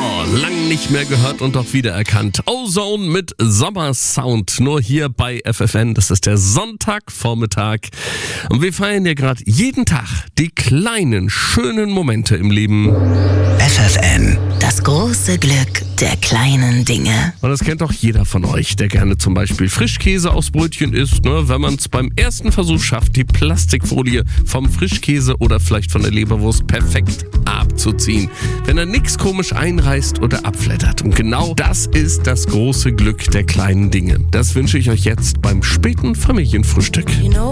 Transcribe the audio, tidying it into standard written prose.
Lang nicht mehr gehört und doch wiedererkannt. Ozone mit Sommersound, nur hier bei FFN. Das ist der Sonntagvormittag und wir feiern ja gerade jeden Tag die kleinen, schönen Momente im Leben. FFN, das große Glück der kleinen Dinge. Und das kennt doch jeder von euch, der gerne zum Beispiel Frischkäse aufs Brötchen isst, ne? Wenn man es beim ersten Versuch schafft, die Plastikfolie vom Frischkäse oder vielleicht von der Leberwurst perfekt abzuziehen. Wenn er nichts komisch einreißt oder abflattert. Und genau das ist das große Glück der kleinen Dinge. Das wünsche ich euch jetzt beim späten Familienfrühstück.